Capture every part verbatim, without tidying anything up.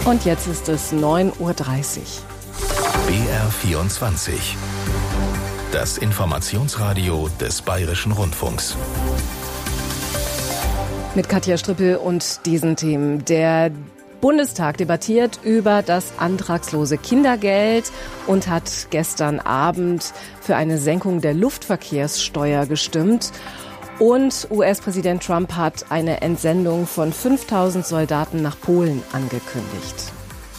Und jetzt ist es neun Uhr dreißig. B R vierundzwanzig. Das Informationsradio des Bayerischen Rundfunks. Mit Katja Strippel und diesen Themen. Der Bundestag debattiert über das antragslose Kindergeld und hat gestern Abend für eine Senkung der Luftverkehrssteuer gestimmt. Und U S-Präsident Trump hat eine Entsendung von fünftausend Soldaten nach Polen angekündigt.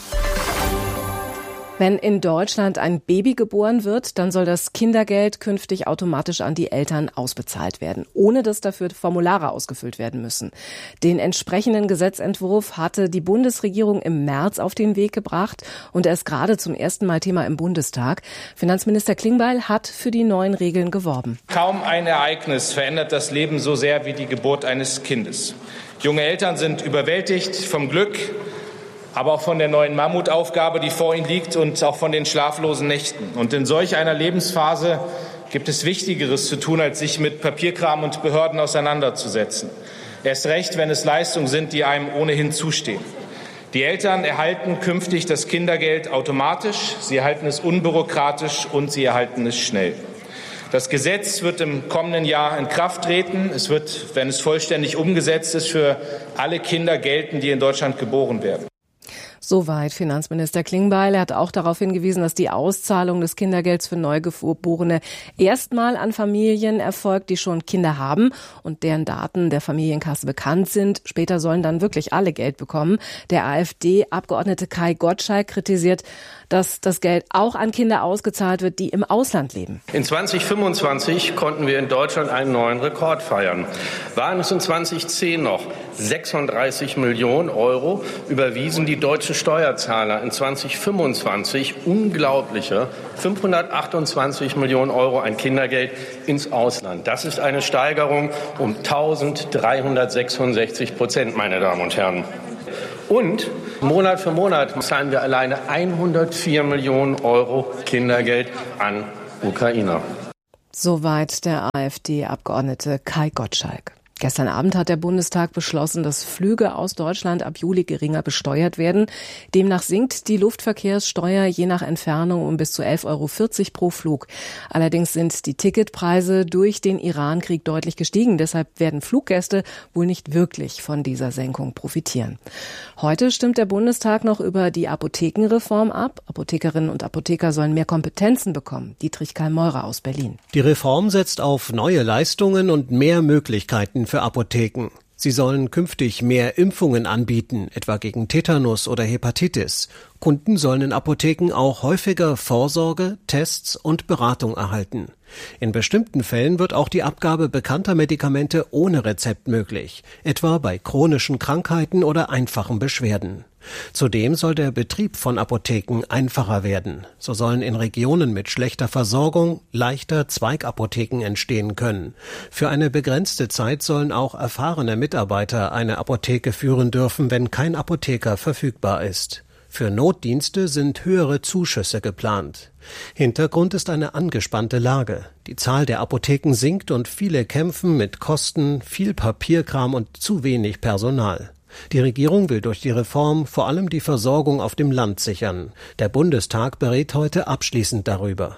Wenn in Deutschland ein Baby geboren wird, dann soll das Kindergeld künftig automatisch an die Eltern ausbezahlt werden, ohne dass dafür Formulare ausgefüllt werden müssen. Den entsprechenden Gesetzentwurf hatte die Bundesregierung im März auf den Weg gebracht und er ist gerade zum ersten Mal Thema im Bundestag. Finanzminister Klingbeil hat für die neuen Regeln geworben. Kaum ein Ereignis verändert das Leben so sehr wie die Geburt eines Kindes. Junge Eltern sind überwältigt vom Glück, aber auch von der neuen Mammutaufgabe, die vor ihnen liegt und auch von den schlaflosen Nächten. Und in solch einer Lebensphase gibt es Wichtigeres zu tun, als sich mit Papierkram und Behörden auseinanderzusetzen. Erst recht, wenn es Leistungen sind, die einem ohnehin zustehen. Die Eltern erhalten künftig das Kindergeld automatisch, sie erhalten es unbürokratisch und sie erhalten es schnell. Das Gesetz wird im kommenden Jahr in Kraft treten. Es wird, wenn es vollständig umgesetzt ist, für alle Kinder gelten, die in Deutschland geboren werden. Soweit Finanzminister Klingbeil. Er hat auch darauf hingewiesen, dass die Auszahlung des Kindergelds für Neugeborene erstmal an Familien erfolgt, die schon Kinder haben und deren Daten der Familienkasse bekannt sind. Später sollen dann wirklich alle Geld bekommen. Der AfD-Abgeordnete Kai Gottschalk kritisiert, dass das Geld auch an Kinder ausgezahlt wird, die im Ausland leben. In zwanzig fünfundzwanzig konnten wir in Deutschland einen neuen Rekord feiern. Waren es in zwanzig zehn noch sechsunddreißig Millionen Euro, überwiesen die deutschen Steuerzahler in zwanzig fünfundzwanzig unglaubliche fünfhundertachtundzwanzig Millionen Euro an Kindergeld ins Ausland. Das ist eine Steigerung um eintausenddreihundertsechsundsechzig Prozent, meine Damen und Herren. Und Monat für Monat zahlen wir alleine hundertvier Millionen Euro Kindergeld an Ukrainer. Soweit der AfD-Abgeordnete Kai Gottschalk. Gestern Abend hat der Bundestag beschlossen, dass Flüge aus Deutschland ab Juli geringer besteuert werden. Demnach sinkt die Luftverkehrssteuer je nach Entfernung um bis zu elf Euro vierzig pro Flug. Allerdings sind die Ticketpreise durch den Iran-Krieg deutlich gestiegen. Deshalb werden Fluggäste wohl nicht wirklich von dieser Senkung profitieren. Heute stimmt der Bundestag noch über die Apothekenreform ab. Apothekerinnen und Apotheker sollen mehr Kompetenzen bekommen. Dietrich Karl-Meurer aus Berlin. Die Reform setzt auf neue Leistungen und mehr Möglichkeiten für Apotheken. Sie sollen künftig mehr Impfungen anbieten, etwa gegen Tetanus oder Hepatitis. Kunden sollen in Apotheken auch häufiger Vorsorge, Tests und Beratung erhalten. In bestimmten Fällen wird auch die Abgabe bekannter Medikamente ohne Rezept möglich, etwa bei chronischen Krankheiten oder einfachen Beschwerden. Zudem soll der Betrieb von Apotheken einfacher werden. So sollen in Regionen mit schlechter Versorgung leichter Zweigapotheken entstehen können. Für eine begrenzte Zeit sollen auch erfahrene Mitarbeiter eine Apotheke führen dürfen, wenn kein Apotheker verfügbar ist. Für Notdienste sind höhere Zuschüsse geplant. Hintergrund ist eine angespannte Lage. Die Zahl der Apotheken sinkt und viele kämpfen mit Kosten, viel Papierkram und zu wenig Personal. Die Regierung will durch die Reform vor allem die Versorgung auf dem Land sichern. Der Bundestag berät heute abschließend darüber.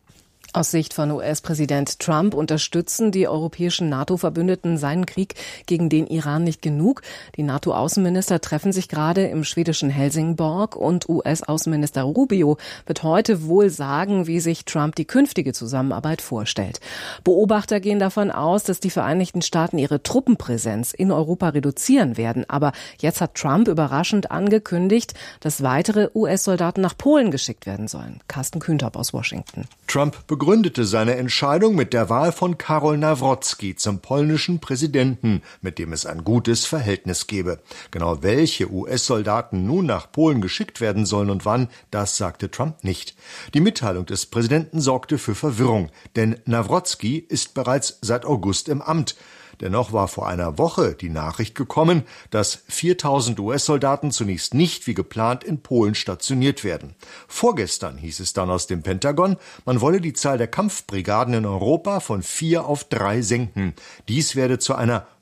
Aus Sicht von U S-Präsident Trump unterstützen die europäischen NATO-Verbündeten seinen Krieg gegen den Iran nicht genug. Die NATO-Außenminister treffen sich gerade im schwedischen Helsingborg und U S-Außenminister Rubio wird heute wohl sagen, wie sich Trump die künftige Zusammenarbeit vorstellt. Beobachter gehen davon aus, dass die Vereinigten Staaten ihre Truppenpräsenz in Europa reduzieren werden. Aber jetzt hat Trump überraschend angekündigt, dass weitere U S-Soldaten nach Polen geschickt werden sollen. Carsten Kühntop aus Washington. Trump begründete seine Entscheidung mit der Wahl von Karol Nawrocki zum polnischen Präsidenten, mit dem es ein gutes Verhältnis gebe. Genau welche U S-Soldaten nun nach Polen geschickt werden sollen und wann, das sagte Trump nicht. Die Mitteilung des Präsidenten sorgte für Verwirrung, denn Nawrocki ist bereits seit August im Amt. Dennoch war vor einer Woche die Nachricht gekommen, dass viertausend U S-Soldaten zunächst nicht wie geplant in Polen stationiert werden. Vorgestern hieß es dann aus dem Pentagon, man wolle die Zahl der Kampfbrigaden in Europa von vier auf drei senken. Dies werde zu einer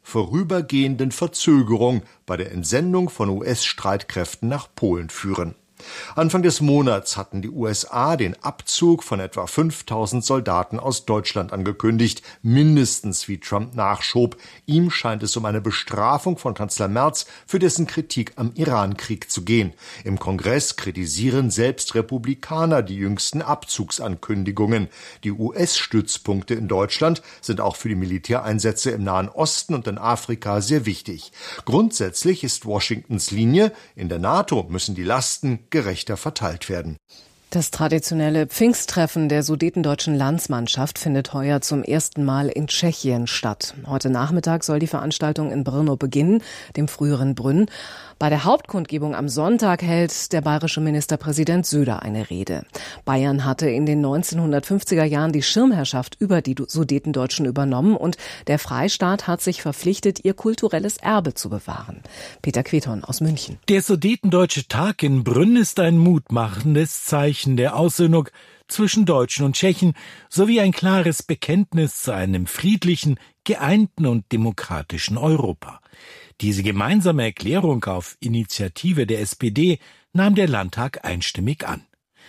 vorübergehenden Verzögerung bei der Entsendung von U S-Streitkräften nach Polen führen. Anfang des Monats hatten die U S A den Abzug von etwa fünftausend Soldaten aus Deutschland angekündigt, mindestens wie Trump nachschob. Ihm scheint es um eine Bestrafung von Kanzler Merz für dessen Kritik am Iran-Krieg zu gehen. Im Kongress kritisieren selbst Republikaner die jüngsten Abzugsankündigungen. Die U S-Stützpunkte in Deutschland sind auch für die Militäreinsätze im Nahen Osten und in Afrika sehr wichtig. Grundsätzlich ist Washingtons Linie, in der NATO müssen die Lasten gerechter verteilt werden. Das traditionelle Pfingsttreffen der sudetendeutschen Landsmannschaft findet heuer zum ersten Mal in Tschechien statt. Heute Nachmittag soll die Veranstaltung in Brno beginnen, dem früheren Brünn. Bei der Hauptkundgebung am Sonntag hält der bayerische Ministerpräsident Söder eine Rede. Bayern hatte in den neunzehnhundertfünfziger Jahren die Schirmherrschaft über die Sudetendeutschen übernommen und der Freistaat hat sich verpflichtet, ihr kulturelles Erbe zu bewahren. Peter Queton aus München. Der Sudetendeutsche Tag in Brünn ist ein mutmachendes Zeichen der Aussöhnung zwischen Deutschen und Tschechen sowie ein klares Bekenntnis zu einem friedlichen, geeinten und demokratischen Europa. Diese gemeinsame Erklärung auf Initiative der S P D nahm der Landtag einstimmig an.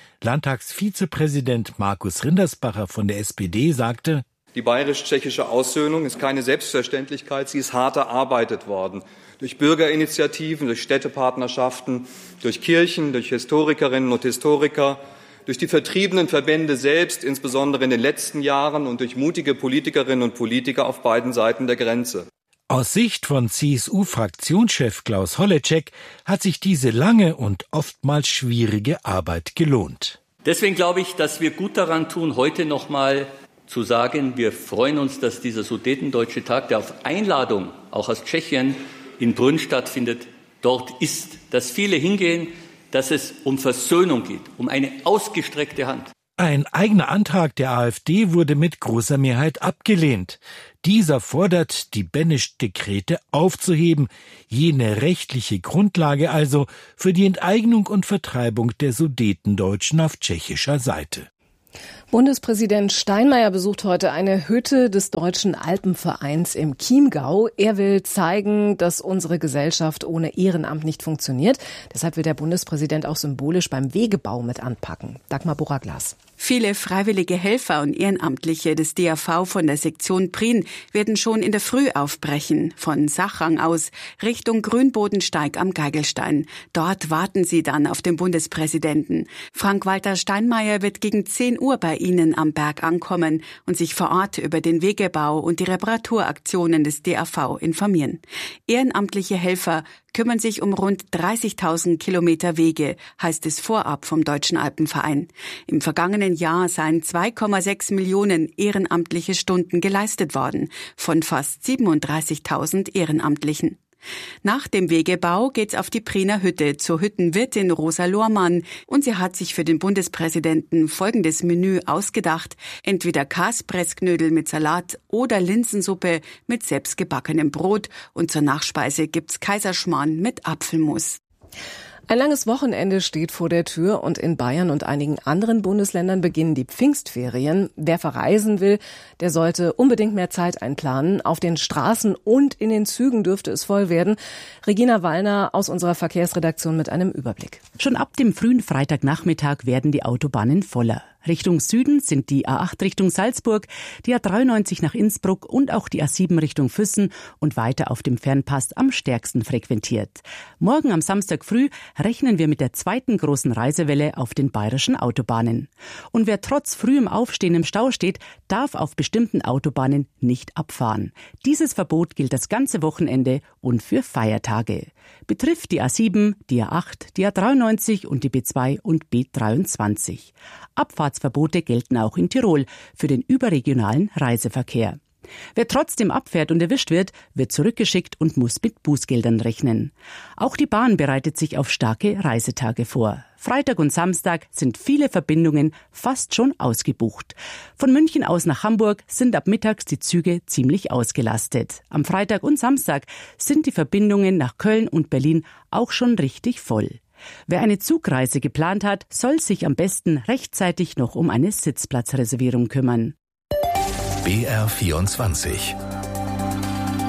Landtagsvizepräsident Markus Rindersbacher von der S P D sagte: Die bayerisch-tschechische Aussöhnung ist keine Selbstverständlichkeit, sie ist hart erarbeitet worden. Durch Bürgerinitiativen, durch Städtepartnerschaften, durch Kirchen, durch Historikerinnen und Historiker, durch die vertriebenen Verbände selbst, insbesondere in den letzten Jahren, und durch mutige Politikerinnen und Politiker auf beiden Seiten der Grenze. Aus Sicht von C S U-Fraktionschef Klaus Holleczek hat sich diese lange und oftmals schwierige Arbeit gelohnt. Deswegen glaube ich, dass wir gut daran tun, heute noch mal zu sagen, wir freuen uns, dass dieser Sudetendeutsche Tag, der auf Einladung auch aus Tschechien in Brünn stattfindet, dort ist. Dass viele hingehen, dass es um Versöhnung geht, um eine ausgestreckte Hand. Ein eigener Antrag der AfD wurde mit großer Mehrheit abgelehnt. Dieser fordert, die Benesch-Dekrete aufzuheben, jene rechtliche Grundlage also für die Enteignung und Vertreibung der Sudetendeutschen auf tschechischer Seite. Bundespräsident Steinmeier besucht heute eine Hütte des Deutschen Alpenvereins im Chiemgau. Er will zeigen, dass unsere Gesellschaft ohne Ehrenamt nicht funktioniert. Deshalb will der Bundespräsident auch symbolisch beim Wegebau mit anpacken. Dagmar Buraglas. Viele freiwillige Helfer und Ehrenamtliche des D A V von der Sektion Prien werden schon in der Früh aufbrechen, von Sachrang aus Richtung Grünbodensteig am Geigelstein. Dort warten sie dann auf den Bundespräsidenten. Frank-Walter Steinmeier wird gegen zehn Uhr bei ihnen am Berg ankommen und sich vor Ort über den Wegebau und die Reparaturaktionen des D A V informieren. Ehrenamtliche Helfer kümmern sich um rund dreißigtausend Kilometer Wege, heißt es vorab vom Deutschen Alpenverein. Im vergangenen Jahr seien zwei Komma sechs Millionen ehrenamtliche Stunden geleistet worden, von fast siebenunddreißigtausend Ehrenamtlichen. Nach dem Wegebau geht's auf die Priener Hütte zur Hüttenwirtin Rosa Lohrmann und sie hat sich für den Bundespräsidenten folgendes Menü ausgedacht: entweder Kaspressknödel mit Salat oder Linsensuppe mit selbstgebackenem Brot und zur Nachspeise gibt's Kaiserschmarrn mit Apfelmus. Ein langes Wochenende steht vor der Tür und in Bayern und einigen anderen Bundesländern beginnen die Pfingstferien. Wer verreisen will, der sollte unbedingt mehr Zeit einplanen. Auf den Straßen und in den Zügen dürfte es voll werden. Regina Wallner aus unserer Verkehrsredaktion mit einem Überblick. Schon ab dem frühen Freitagnachmittag werden die Autobahnen voller. Richtung Süden sind die A acht Richtung Salzburg, die A dreiundneunzig nach Innsbruck und auch die A sieben Richtung Füssen und weiter auf dem Fernpass am stärksten frequentiert. Morgen am Samstag früh rechnen wir mit der zweiten großen Reisewelle auf den bayerischen Autobahnen. Und wer trotz frühem Aufstehen im Stau steht, darf auf bestimmten Autobahnen nicht abfahren. Dieses Verbot gilt das ganze Wochenende und für Feiertage. Betrifft die A sieben, die A acht, die A dreiundneunzig und die B zwei und B dreiundzwanzig. Abfahrtsverbote gelten auch in Tirol für den überregionalen Reiseverkehr. Wer trotzdem abfährt und erwischt wird, wird zurückgeschickt und muss mit Bußgeldern rechnen. Auch die Bahn bereitet sich auf starke Reisetage vor. Freitag und Samstag sind viele Verbindungen fast schon ausgebucht. Von München aus nach Hamburg sind ab mittags die Züge ziemlich ausgelastet. Am Freitag und Samstag sind die Verbindungen nach Köln und Berlin auch schon richtig voll. Wer eine Zugreise geplant hat, soll sich am besten rechtzeitig noch um eine Sitzplatzreservierung kümmern. B R vierundzwanzig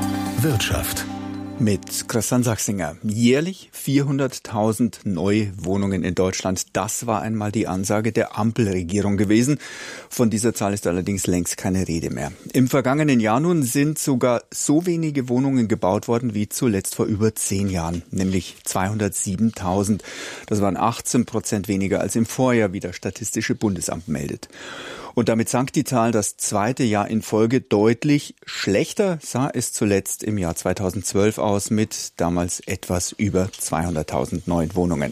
Wirtschaft. Mit Christian Sachsinger. Jährlich vierhunderttausend neue Wohnungen in Deutschland. Das war einmal die Ansage der Ampelregierung gewesen. Von dieser Zahl ist allerdings längst keine Rede mehr. Im vergangenen Jahr nun sind sogar so wenige Wohnungen gebaut worden wie zuletzt vor über zehn Jahren, nämlich zweihundertsiebentausend. Das waren achtzehn Prozent weniger als im Vorjahr, wie das Statistische Bundesamt meldet. Und damit sank die Zahl das zweite Jahr in Folge deutlich. Schlechter sah es zuletzt im Jahr zweitausendzwölf aus mit damals etwas über zweihunderttausend neuen Wohnungen.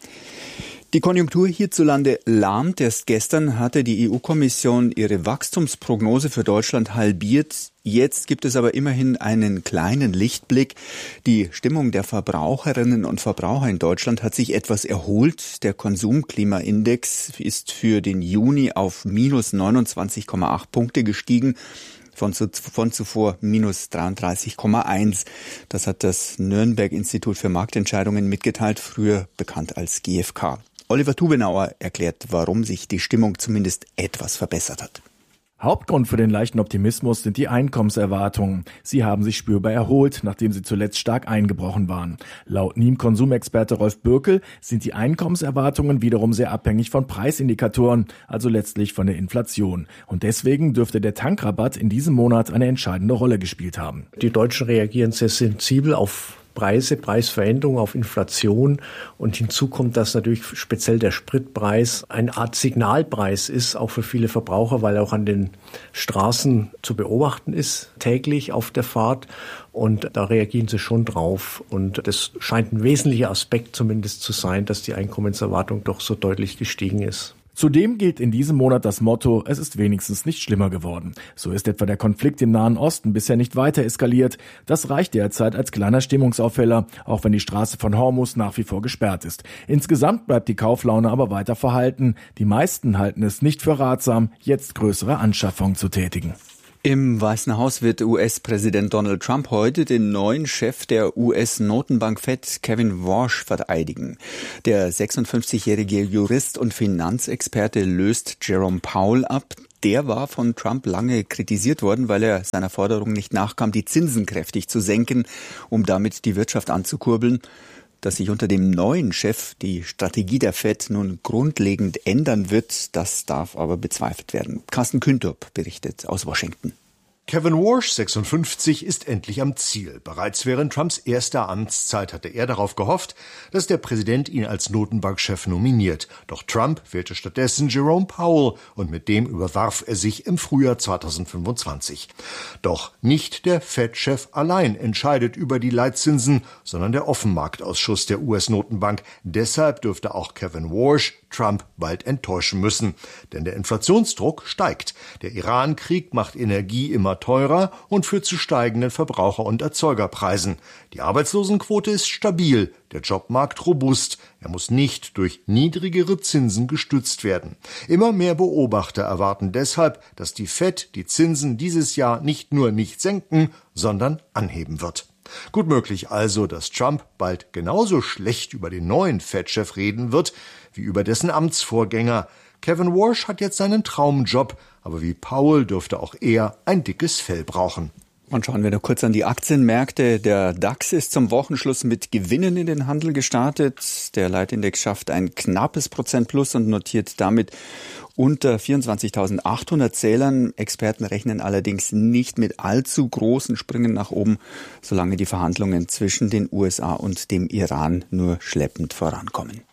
Die Konjunktur hierzulande lahmt. Erst gestern hatte die E U-Kommission ihre Wachstumsprognose für Deutschland halbiert. Jetzt gibt es aber immerhin einen kleinen Lichtblick. Die Stimmung der Verbraucherinnen und Verbraucher in Deutschland hat sich etwas erholt. Der Konsumklimaindex ist für den Juni auf minus neunundzwanzig Komma acht Punkte gestiegen. Von, zu, von zuvor minus dreiunddreißig Komma eins. Das hat das Nürnberg-Institut für Marktentscheidungen mitgeteilt, früher bekannt als G F K. Oliver Tubenauer erklärt, warum sich die Stimmung zumindest etwas verbessert hat. Hauptgrund für den leichten Optimismus sind die Einkommenserwartungen. Sie haben sich spürbar erholt, nachdem sie zuletzt stark eingebrochen waren. Laut N I M-Konsumexperte Rolf Bürkel sind die Einkommenserwartungen wiederum sehr abhängig von Preisindikatoren, also letztlich von der Inflation. Und deswegen dürfte der Tankrabatt in diesem Monat eine entscheidende Rolle gespielt haben. Die Deutschen reagieren sehr sensibel auf Preise, Preisveränderungen, auf Inflation, und hinzu kommt, dass natürlich speziell der Spritpreis eine Art Signalpreis ist, auch für viele Verbraucher, weil er auch an den Straßen zu beobachten ist, täglich auf der Fahrt, und da reagieren sie schon drauf, und das scheint ein wesentlicher Aspekt zumindest zu sein, dass die Einkommenserwartung doch so deutlich gestiegen ist. Zudem gilt in diesem Monat das Motto, es ist wenigstens nicht schlimmer geworden. So ist etwa der Konflikt im Nahen Osten bisher nicht weiter eskaliert. Das reicht derzeit als kleiner Stimmungsaufheller, auch wenn die Straße von Hormuz nach wie vor gesperrt ist. Insgesamt bleibt die Kauflaune aber weiter verhalten. Die meisten halten es nicht für ratsam, jetzt größere Anschaffungen zu tätigen. Im Weißen Haus wird U S-Präsident Donald Trump heute den neuen Chef der U S-Notenbank Fed, Kevin Warsh, vereidigen. Der sechsundfünfzigjährige Jurist und Finanzexperte löst Jerome Powell ab. Der war von Trump lange kritisiert worden, weil er seiner Forderung nicht nachkam, die Zinsen kräftig zu senken, um damit die Wirtschaft anzukurbeln. Dass sich unter dem neuen Chef die Strategie der Fed nun grundlegend ändern wird, das darf aber bezweifelt werden. Carsten Küntorp berichtet aus Washington. Kevin Warsh, sechsundfünfzig, ist endlich am Ziel. Bereits während Trumps erster Amtszeit hatte er darauf gehofft, dass der Präsident ihn als Notenbankchef nominiert. Doch Trump wählte stattdessen Jerome Powell, und mit dem überwarf er sich im Frühjahr zweitausendfünfundzwanzig. Doch nicht der Fed-Chef allein entscheidet über die Leitzinsen, sondern der Offenmarktausschuss der U S-Notenbank. Deshalb dürfte auch Kevin Warsh Trump bald enttäuschen müssen. Denn der Inflationsdruck steigt. Der Iran-Krieg macht Energie immer teurer und führt zu steigenden Verbraucher- und Erzeugerpreisen. Die Arbeitslosenquote ist stabil, der Jobmarkt robust. Er muss nicht durch niedrigere Zinsen gestützt werden. Immer mehr Beobachter erwarten deshalb, dass die Fed die Zinsen dieses Jahr nicht nur nicht senken, sondern anheben wird. Gut möglich also, dass Trump bald genauso schlecht über den neuen Fed-Chef reden wird, wie über dessen Amtsvorgänger. Kevin Warsh hat jetzt seinen Traumjob, aber wie Powell dürfte auch er ein dickes Fell brauchen. Und schauen wir noch kurz an die Aktienmärkte. Der DAX ist zum Wochenschluss mit Gewinnen in den Handel gestartet. Der Leitindex schafft ein knappes Prozent plus und notiert damit unter vierundzwanzigtausendachthundert Zählern. Experten rechnen allerdings nicht mit allzu großen Sprüngen nach oben, solange die Verhandlungen zwischen den U S A und dem Iran nur schleppend vorankommen.